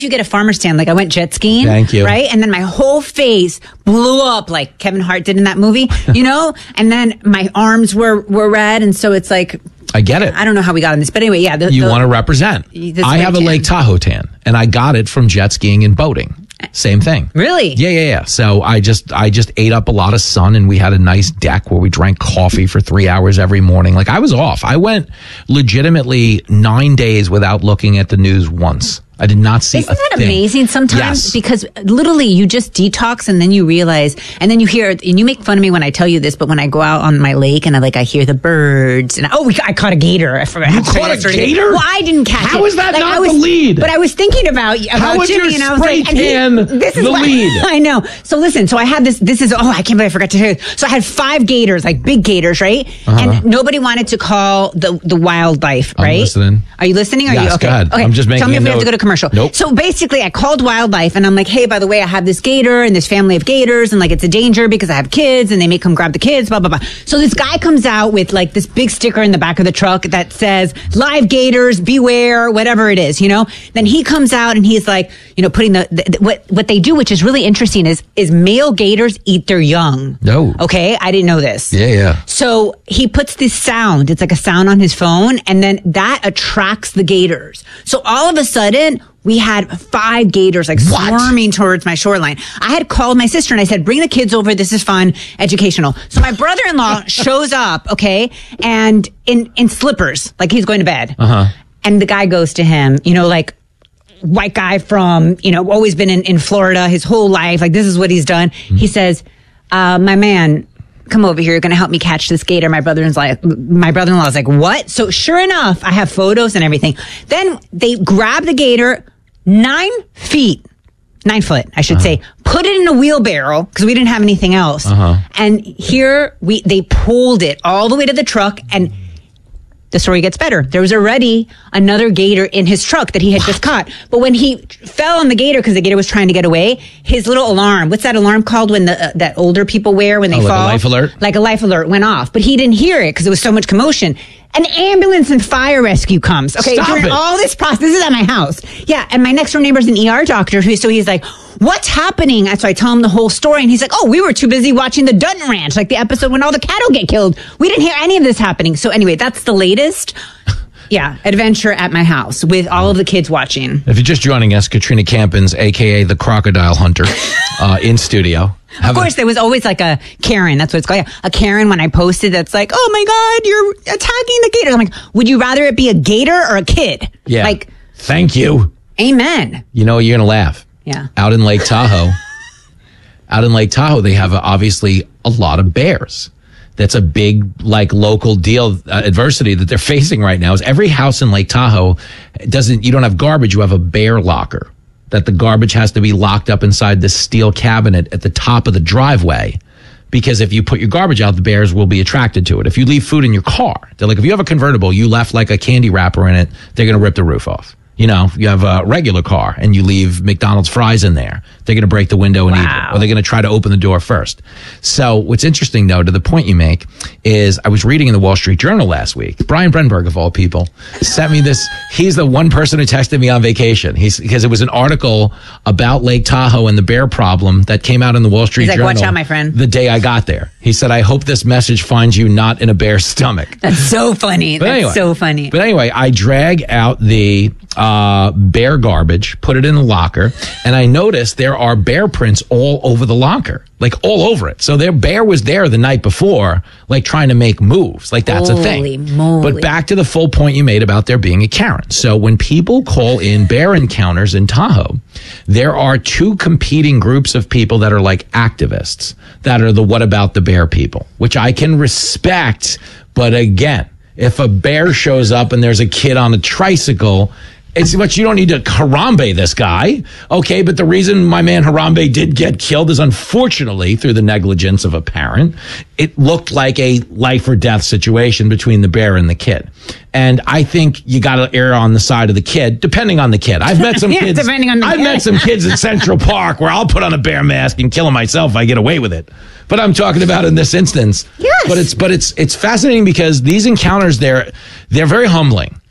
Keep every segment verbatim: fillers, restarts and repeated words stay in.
you get a farmer stand, like I went jet skiing. Thank you. Right? And then my whole face blew up like Kevin Hart did in that movie, you know? And then my arms were, were red. And so it's like, I get it. I don't know how we got on this, but anyway, yeah. The, you the, want to represent. I have a tan. Lake Tahoe tan, and I got it from jet skiing and boating. Same thing. Really? Yeah, yeah, yeah. So I just, I just ate up a lot of sun, and we had a nice deck where we drank coffee for three hours every morning. Like I was off. I went legitimately nine days without looking at the news once. I did not see Isn't a that thing. amazing sometimes? Yes. Because literally you just detox and then you realize, and then you hear, and you make fun of me when I tell you this, but when I go out on my lake and I like, I hear the birds and oh, we, I caught a gator. I forgot. You caught a gator? Well, I didn't catch How it. is that Like, not I was, the lead? But I was thinking about, about How is Jimmy your and I was spray like, and he- tan this is the what, lead? I know. So listen, so I had this, this is, oh, I can't believe I forgot to tell you. So I had five gators, like big gators, right? Uh-huh. And nobody wanted to call the, the wildlife, I'm right? listening. Are you listening? Are Yes, you okay? go ahead. Okay. I'm just making Tell me a if we have to note. go to commercial. Nope. So basically, I called wildlife and I'm like, hey, by the way, I have this gator and this family of gators and like it's a danger because I have kids and they may come grab the kids, blah, blah, blah. So this guy comes out with like this big sticker in the back of the truck that says live gators, beware, whatever it is, you know? Then he comes out and he's like, you know, putting the, the what, what they do, which is really interesting is, is male gators eat their young. No. Okay. I didn't know this. Yeah, yeah. So he puts this sound, it's like a sound on his phone, and then that attracts the gators. So all of a sudden, we had five gators like What? swarming towards my shoreline. I had called my sister and I said, bring the kids over. This is fun, educational. So my brother-in-law shows up, okay, and in, in slippers, like he's going to bed. Uh-huh. And the guy goes to him, you know, like, white guy from, you know, always been in, in Florida his whole life. Like, this is what he's done. Mm-hmm. He says, uh, my man, come over here. You're going to help me catch this gator. My brother-in-law's like, my brother-in-law is like, what? So sure enough, I have photos and everything. Then they grab the gator nine feet, nine foot, I should uh-huh. say, put it in a wheelbarrow because we didn't have anything else. Uh-huh. And here we, they pulled it all the way to the truck, and the story gets better. There was already another gator in his truck that he had what? just caught. But when he fell on the gator because the gator was trying to get away, his little alarm, what's that alarm called when the uh, that older people wear when they oh, fall? Like a life alert? Like a life alert went off. But he didn't hear it because there was so much commotion. An ambulance and fire rescue comes. Okay, Stop during it. all this process. This is at my house. Yeah, and my next door neighbor's an E R doctor. Who, so he's like, what's happening? And so I tell him the whole story. And he's like, oh, we were too busy watching the Dutton Ranch, like the episode when all the cattle get killed. We didn't hear any of this happening. So anyway, that's the latest. Yeah, adventure at my house with all of the kids watching. If you're just joining us, Katrina Campins, a k a the Crocodile Hunter, uh, in studio. Of course, a- there was always like a Karen. That's what it's called. A Karen when I posted that's like, oh my God, you're attacking the gator. I'm like, would you rather it be a gator or a kid? Yeah. Like, thank you. Amen. You know, you're going to laugh. Yeah. Out in Lake Tahoe, out in Lake Tahoe, they have uh, obviously a lot of bears. That's a big, like, local deal, uh, adversity that they're facing right now is every house in Lake Tahoe doesn't, you don't have garbage, you have a bear locker. That the garbage has to be locked up inside this steel cabinet at the top of the driveway. Because if you put your garbage out, the bears will be attracted to it. If you leave food in your car, they're like, if you have a convertible, you left like a candy wrapper in it, they're going to rip the roof off. You know, you have a regular car and you leave McDonald's fries in there, they're going to break the window and wow. eat it. Or they're going to try to open the door first. So what's interesting, though, to the point you make, is I was reading in the Wall Street Journal last week. Brian Brenberg, of all people, sent me this. He's the one person who texted me on vacation. He's because it was an article about Lake Tahoe and the bear problem that came out in the Wall Street He's like, Journal. watch out, my friend. The day I got there. He said, I hope this message finds you not in a bear's stomach. That's so funny. But That's anyway, so funny. But anyway, I drag out the uh, bear garbage, put it in the locker, and I noticed there are bear prints all over the locker, like all over it. So their bear was there the night before, like trying to make moves. Like that's Holy a thing. moly. But back to the full point you made about there being a Karen. So when people call in bear encounters in Tahoe, there are two competing groups of people that are like activists that are the what about the bear people, which I can respect. But again, if a bear shows up and there's a kid on a tricycle, it's much you don't need to Harambe this guy. Okay, but the reason my man Harambe did get killed is unfortunately through the negligence of a parent. It looked like a life or death situation between the bear and the kid. And I think you got to err on the side of the kid, depending on the kid. I've met some yeah, kids. Depending on the I've kid. met some kids at Central Park where I'll put on a bear mask and kill him myself if I get away with it. But I'm talking about in this instance. Yes. But it's but it's it's fascinating because these encounters they're they're very humbling.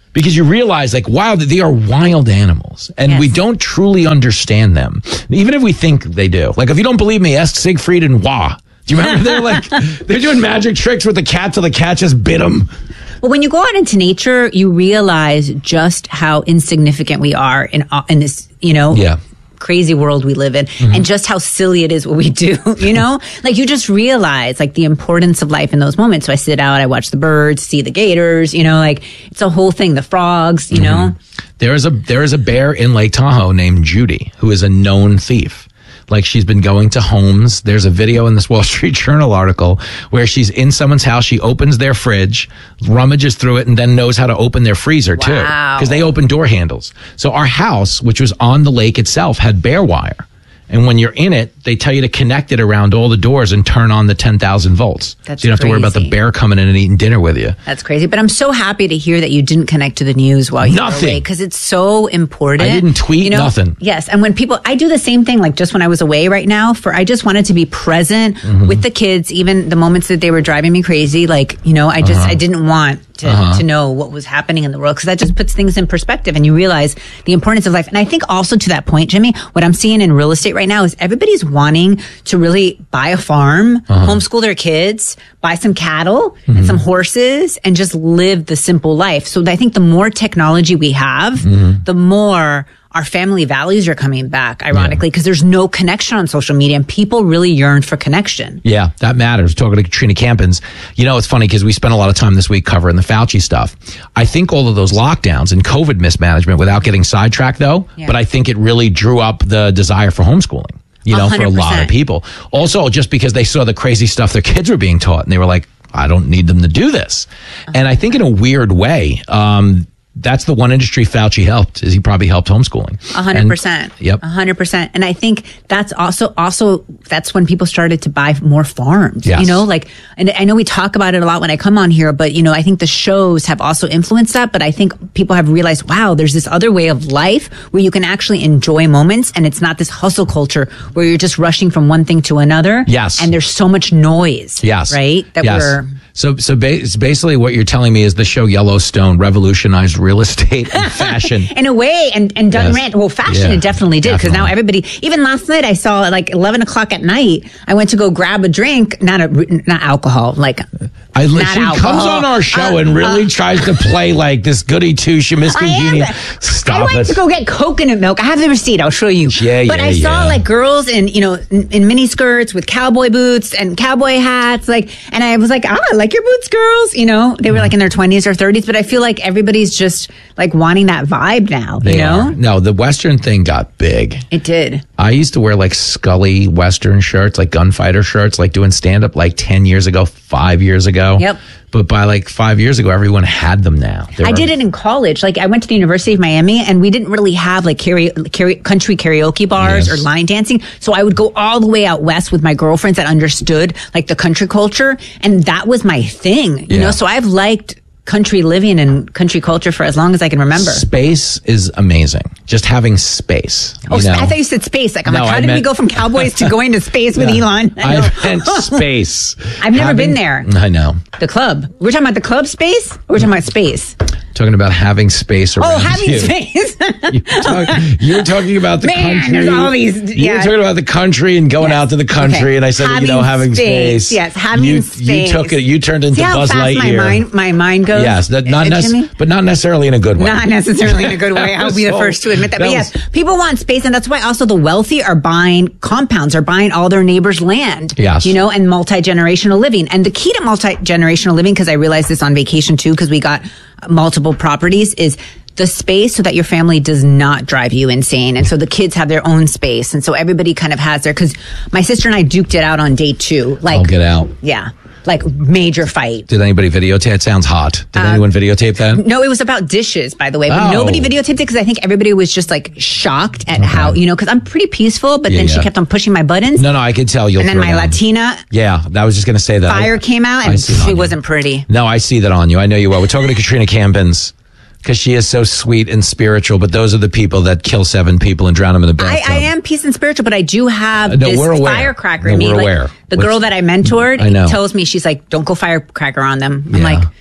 Because you realize, like, wow, they are wild animals, and Yes. we don't truly understand them, even if we think they do. Like, if you don't believe me, ask Siegfried and Wah. Do you remember they're like they're doing magic tricks with the cat till the cat just bit them? Well, when you go out into nature, you realize just how insignificant we are in uh, in this, you know, Yeah. crazy world we live in, Mm-hmm. and just how silly it is what we do. You know, like you just realize like the importance of life in those moments. So I sit out, I watch the birds, see the gators. You know, like it's a whole thing. The frogs. You know, There is a there is a bear in Lake Tahoe named Judy who is a known thief. Like she's been going to homes. There's a video in this Wall Street Journal article where she's in someone's house. She opens their fridge, rummages through it, and then knows how to open their freezer too. Wow. Because they open door handles. So our house, which was on the lake itself, had bear wire. And when you're in it, they tell you to connect it around all the doors and turn on the ten thousand volts. That's so you don't have to worry about the crazy. bear coming in and eating dinner with you. that's crazy. But I'm so happy to hear that you didn't connect to the news while you Nothing. were away, because it's so important. I didn't tweet, you know? nothing. Yes, and when people, I do the same thing. Like just when I was away right now, for I just wanted to be present Mm-hmm. with the kids, even the moments that they were driving me crazy. Like you know, I just Uh-huh. I didn't want to Uh-huh. to know what was happening in the world, because that just puts things in perspective, and you realize the importance of life. And I think also to that point, Jimmy, what I'm seeing in real estate right now is everybody's wanting to really buy a farm, Uh-huh. homeschool their kids, buy some cattle Mm-hmm. and some horses, and just live the simple life. So I think the more technology we have, Mm-hmm. the more our family values are coming back, ironically, because there's no connection on social media, and people really yearn for connection. Yeah, that matters. Talking to Katrina Campins, you know, it's funny because we spent a lot of time this week covering the Fauci stuff. I think all of those lockdowns and COVID mismanagement, without getting sidetracked though, Yeah. but I think it really drew up the desire for homeschooling, you know, for a lot of one hundred percent. people. Also, just because they saw the crazy stuff their kids were being taught and they were like, I don't need them to do this. And I think in a weird way, um, that's the one industry Fauci helped, is he probably helped homeschooling. A hundred And- percent. Yep. A hundred percent. And I think that's also, also, that's when people started to buy more farms, Yes. you know, like, and I know we talk about it a lot when I come on here, but you know, I think the shows have also influenced that, but I think people have realized, wow, there's this other way of life where you can actually enjoy moments, and it's not this hustle culture where you're just rushing from one thing to another. Yes. And there's so much noise. Yes. Right? That yes. we're, So, so ba- it's basically what you're telling me is the show Yellowstone revolutionized real estate and fashion. in a way, and, and Dun Yes. Rant, well, fashion Yeah, it definitely did, because now definitely. everybody, even last night I saw at like eleven o'clock at night, I went to go grab a drink, not a, not alcohol, like, I, not she comes alcohol. on our show Uh, and really uh, tries to play like this goody two shoe, Miss I am. Congenial. I Stop went it. to go get coconut milk. I have the receipt. I'll show you. Yeah, but yeah, I saw yeah. like girls in, you know, in, in mini skirts with cowboy boots and cowboy hats. Like, and I was like, ah, I like your boots, girls. You know, they were like in their twenties or thirties, but I feel like everybody's just like wanting that vibe now, They you know? are. No, the Western thing got big. It did. I used to wear like Scully Western shirts, like gunfighter shirts, like doing stand up like ten years ago, five years ago. Yep. But by like five years ago, everyone had them now. They I were- did it in college. Like I went to the University of Miami, and we didn't really have like karaoke, karaoke, country karaoke bars Yes. or line dancing. So I would go all the way out west with my girlfriends that understood like the country culture, and that was my thing. You Yeah. know, so I've liked country living and country culture for as long as I can remember. Space is amazing. Just having space. Oh, you know? I thought you said space. Like I'm No, like, how I did we meant- go from cowboys to going to space with Yeah. Elon? I know. I meant space. I've never Having- been there. I know. The club. We're talking about the club space. Or we're talking about space. Talking about having space around Oh, having you. space. You were, talk, you were talking about the Man, country. there's all these- You yeah. were talking about the country and going Yes. out to the country, Okay. and I said, that, you know, Having having space. space. Yes, having you, space. You took it. You turned into See how Buzz fast my Lightyear. mind, my mind goes? Yes, that, not Uh, nec- Jimmy? but not necessarily in a good way. Not necessarily in a good way. I'll be the So, first to admit that. that But yes, was- people want space, and that's why also the wealthy are buying compounds, are buying all their neighbors' land. Yes. You know, and multi-generational living. And the key to multi-generational living, because I realized this on vacation too, because we got multiple properties, is the space so that your family does not drive you insane. And so the kids have their own space. And so everybody kind of has their, because my sister and I duked it out on day two. Like, I'll get out. yeah, like major fight. Did anybody videotape? It sounds hot. Did Uh, anyone videotape that? No, it was about dishes, by the way. But Oh. nobody videotaped it because I think everybody was just like shocked at how, you know, because I'm pretty peaceful, but Yeah, then she yeah. kept on pushing my buttons. No, no, I could tell you'll and then throw my down. Latina Yeah, I was just going to say that. fire I- came out, I and see it on it you. wasn't pretty. No, I see that on you. I know you well. We're talking to Katrina Campins because she is so sweet and spiritual, but those are the people that kill seven people and drown them in the I, bathtub. I am peace and spiritual, but I do have Uh, no, this we're aware. firecracker No, in me. we're Like, aware. the What's- girl that I mentored I know. tells me, she's like, don't go firecracker on them. I'm Yeah. like,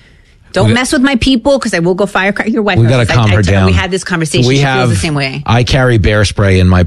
Don't mess with my people because I will go firecracker your wife. We got to calm I, her I, down. We had this conversation. We she have, feels the same way. I carry bear spray in my